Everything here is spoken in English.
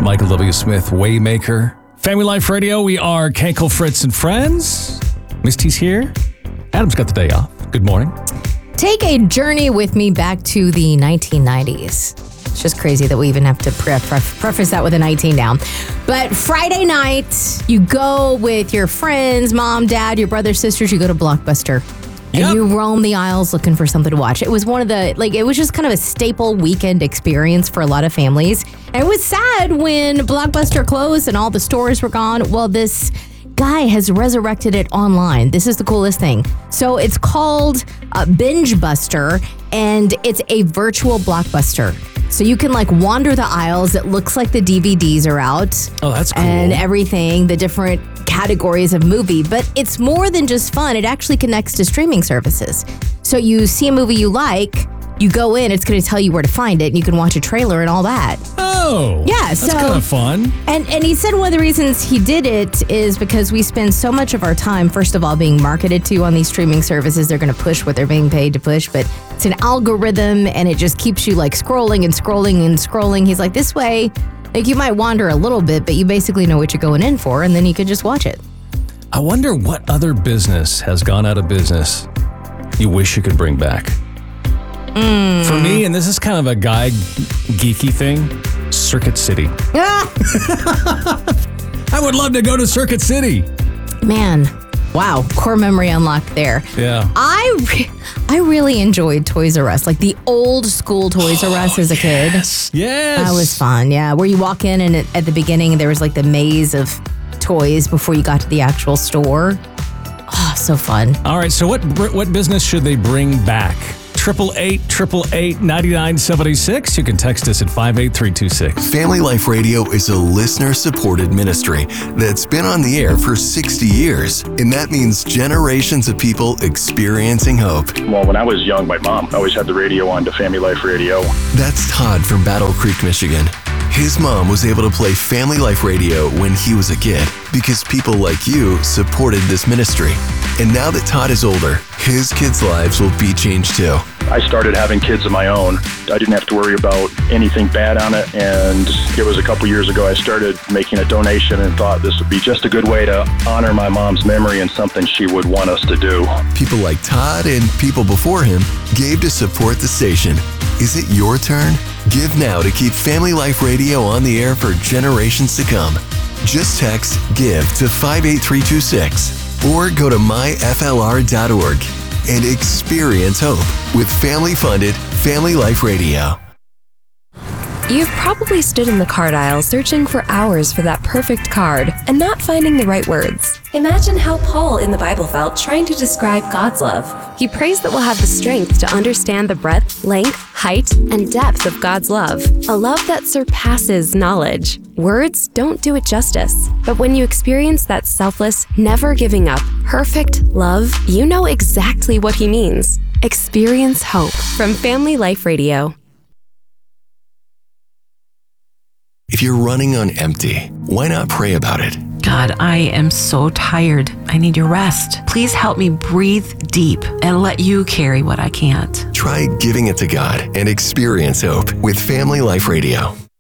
Michael W. Smith, Waymaker. Family Life Radio, we are Kenkel, Fritz, and Friends. Misty's here. Adam's got the day off. Good morning. Take a journey with me back to the 1990s. It's just crazy that we even have to preface that with a 19 now. But Friday night, you go with your friends, mom, dad, your brothers, sisters, you go to Blockbuster. And you roam the aisles looking for something to watch. It was one of the, it was just kind of a staple weekend experience for a lot of families. And it was sad when Blockbuster closed and all the stores were gone. Well, this guy has resurrected it online. This is the coolest thing. So it's called Binge Buster, and it's a virtual Blockbuster. So you can wander the aisles. It looks like the DVDs are out. Oh, that's cool. And everything, the different categories of movie. But it's more than just fun. It actually connects to streaming services. So you see a movie you like, you go in, it's going to tell you where to find it, and you can watch a trailer and all that. Oh. Yeah, that's kind of fun. And he said one of the reasons he did it is because we spend so much of our time, first of all, being marketed to on these streaming services. They're going to push what they're being paid to push, but it's an algorithm, and it just keeps you scrolling and scrolling and scrolling. He's like, this way, you might wander a little bit, but you basically know what you're going in for, and then you could just watch it. I wonder what other business has gone out of business you wish you could bring back. For me, and this is kind of a guy geeky thing, Circuit City. I would love to go to Circuit City. Man, wow, core memory unlocked there. Yeah. I really enjoyed Toys R Us, the old school Toys R Us as a kid. Yes. That was fun, yeah. Where you walk in and at the beginning there was the maze of toys before you got to the actual store. Oh, so fun. All right, so what business should they bring back? 888-888-9976. You can text us at 58326. Family Life Radio is a listener-supported ministry that's been on the air for 60 years. And that means generations of people experiencing hope. Well, when I was young, my mom always had the radio on to Family Life Radio. That's Todd from Battle Creek, Michigan. His mom was able to play Family Life Radio when he was a kid because people like you supported this ministry. And now that Todd is older, his kids' lives will be changed too. I started having kids of my own. I didn't have to worry about anything bad on it. And it was a couple years ago I started making a donation and thought this would be just a good way to honor my mom's memory and something she would want us to do. People like Todd and people before him gave to support the station. Is it your turn? Give now to keep Family Life Radio on the air for generations to come. Just text GIVE to 58326 or go to myflr.org and experience hope with family-funded Family Life Radio. You've probably stood in the card aisle searching for hours for that perfect card and not finding the right words. Imagine how Paul in the Bible felt trying to describe God's love. He prays that we'll have the strength to understand the breadth, length, height, and depth of God's love. A love that surpasses knowledge. Words don't do it justice. But when you experience that selfless, never giving up, perfect love, you know exactly what he means. Experience hope from Family Life Radio. If you're running on empty, why not pray about it? God, I am so tired. I need your rest. Please help me breathe deep and let you carry what I can't. Try giving it to God and experience hope with Family Life Radio.